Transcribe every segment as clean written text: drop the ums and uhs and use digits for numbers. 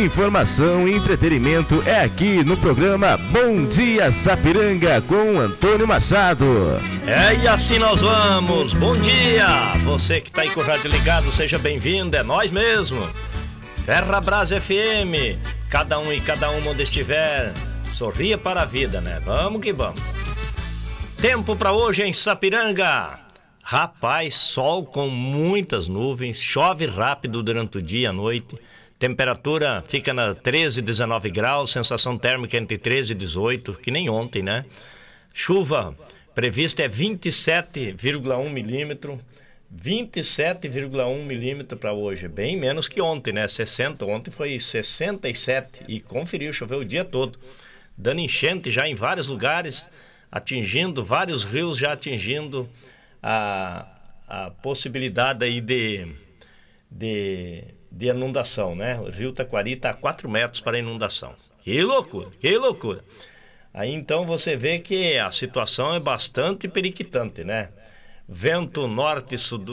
Informação e entretenimento é aqui no programa Bom Dia Sapiranga com Antônio Machado. E assim nós vamos. Bom dia! Você que tá aí com o rádio ligado, seja bem-vindo, é nós mesmo. Ferrabras FM, cada um e cada uma onde estiver, sorria para a vida, né? Vamos que vamos. Tempo para hoje em Sapiranga. Rapaz, sol com muitas nuvens, chove rápido durante o dia e a noite. Temperatura fica na 13, 19 graus, sensação térmica entre 13 e 18, que nem ontem, né? Chuva prevista é 27,1 milímetro, 27,1 milímetro para hoje, bem menos que ontem, né? 60, ontem foi 67 e conferiu, choveu o dia todo, dando enchente já em vários lugares, atingindo vários rios, já atingindo a possibilidade aí de inundação, né? O rio Taquari está a 4 metros para inundação. Que loucura, que loucura. Aí então você vê que a situação é bastante periquitante, né? Vento norte e sul,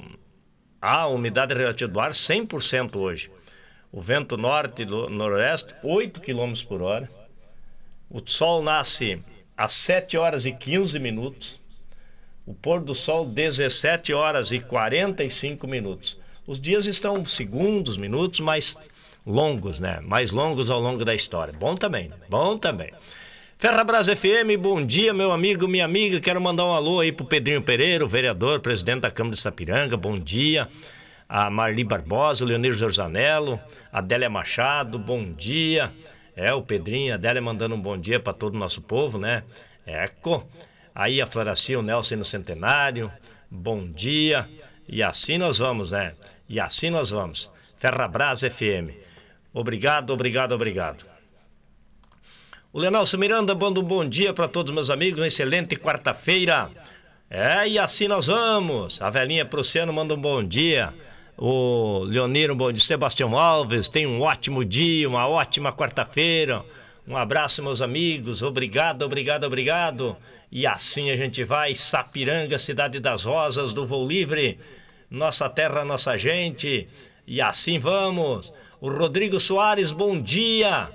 umidade relativa do ar 100% hoje. O vento norte e noroeste 8 km por hora. O sol nasce às 7 horas e 15 minutos. O pôr do sol 17 horas e 45 minutos. Os dias estão segundos, minutos, mais longos, né? Mais longos ao longo da história. Bom também, bom também. Ferrabras FM, bom dia, meu amigo, minha amiga. Quero mandar um alô aí pro Pedrinho Pereira, o vereador, presidente da Câmara de Sapiranga. Bom dia. A Marli Barbosa, o Leonir Zorzanello, a Adélia Machado, bom dia. O Pedrinho, a Adélia mandando um bom dia para todo o nosso povo, né? Aí a Floracia, o Nelson no Centenário, bom dia. E assim nós vamos, né? E assim nós vamos. Ferrabras FM. Obrigado, obrigado, obrigado. O Leonelson Miranda manda um bom dia para todos meus amigos, uma excelente quarta-feira. E assim nós vamos. A velhinha Prussiano manda um bom dia. O Leonir, um bom dia. Sebastião Alves, tem um ótimo dia, uma ótima quarta-feira. Um abraço, meus amigos. Obrigado, obrigado, obrigado. E assim a gente vai. Sapiranga, cidade das rosas, do voo livre. Nossa terra, nossa gente. E assim vamos. O Rodrigo Soares, bom dia.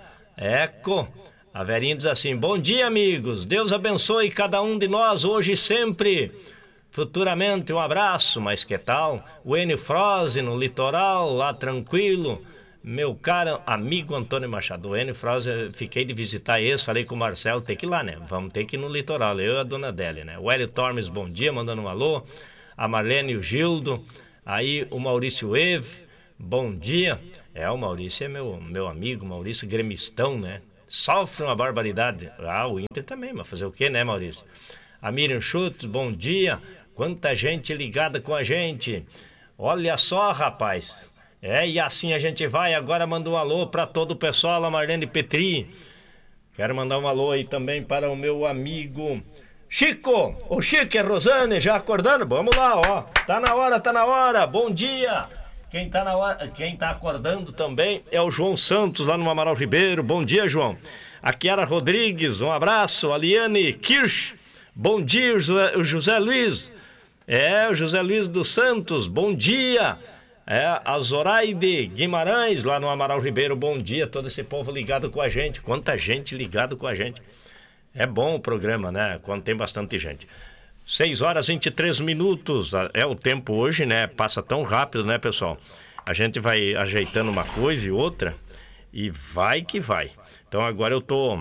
A Verinha diz assim: bom dia, amigos. Deus abençoe cada um de nós hoje e sempre. Futuramente, um abraço. Mas que tal? O Enio Froze no litoral, lá tranquilo. Meu caro amigo Antônio Machado. O Enio Froze, fiquei de visitar esse. Falei com o Marcelo, tem que ir lá, né? Vamos ter que ir no litoral. Eu e a dona Adélia, né? O Hélio Tormes, bom dia, mandando um alô. A Marlene e o Gildo. Aí o Maurício Eve, bom dia. O Maurício é meu amigo, Maurício gremistão, né? Sofre uma barbaridade. O Inter também, mas fazer o quê, né, Maurício? A Miriam Schutz, bom dia. Quanta gente ligada com a gente. Olha só, rapaz. E assim a gente vai. Agora manda um alô para todo o pessoal, a Marlene Petri. Quero mandar um alô aí também para o meu amigo Chico. O Chico e a Rosane já acordando? Vamos lá, ó. Tá na hora, tá na hora. Bom dia. Quem tá acordando também é o João Santos, lá no Amaral Ribeiro. Bom dia, João. A Kiara Rodrigues, um abraço. A Liane Kirsch, bom dia. O José Luiz, o José Luiz dos Santos, bom dia. A Zoraide Guimarães, lá no Amaral Ribeiro, bom dia. Todo esse povo ligado com a gente. Quanta gente ligado com a gente. É bom o programa, né? Quando tem bastante gente. 6 horas e 23 minutos. É o tempo hoje, né? Passa tão rápido, né, pessoal? A gente vai ajeitando uma coisa e outra e vai que vai. Então agora eu tô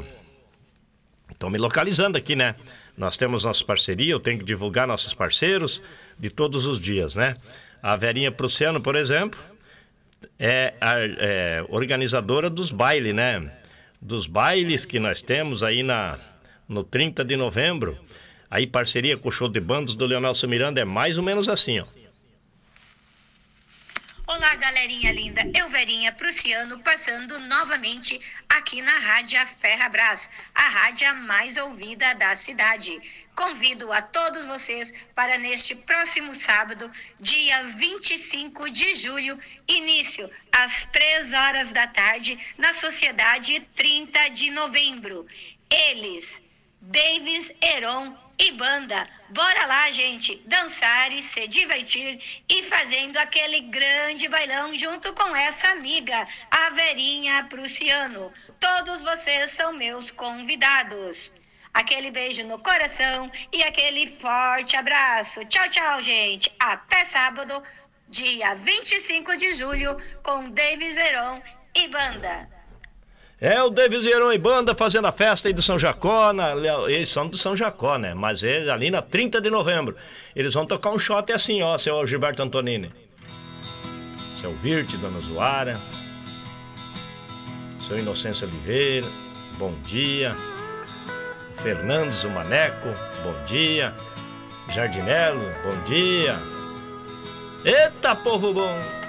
me localizando aqui, né? Nós temos nossa parceria, eu tenho que divulgar nossos parceiros de todos os dias, né? A Verinha Prussiano, por exemplo, é a organizadora dos bailes, né? Dos bailes que nós temos aí no 30 de novembro. Aí parceria com o show de bandas do Leonelson Miranda é mais ou menos assim, ó. Olá, galerinha linda. Eu, Verinha Prussiano, passando novamente aqui na Rádio Ferrabras, a rádio mais ouvida da cidade. Convido a todos vocês para neste próximo sábado, dia 25 de julho, início às 3 horas da tarde, na Sociedade 30 de novembro. Eles, Davis Heron e banda. Bora lá, gente, dançar e se divertir e fazendo aquele grande bailão junto com essa amiga, a Verinha Prussiano. Todos vocês são meus convidados. Aquele beijo no coração e aquele forte abraço. Tchau, tchau, gente. Até sábado, dia 25 de julho, com Davis Heron e banda. É o Davis Heron e banda fazendo a festa aí do São Jacó. Eles são do São Jacó, né? Mas eles ali na 30 de novembro. Eles vão tocar um shot assim, ó, seu Gilberto Antonini. Seu Virte, Dona Zoara. Seu Inocêncio Oliveira, bom dia. Fernandes, o Maneco, bom dia. Jardinello, bom dia. Eita, povo bom!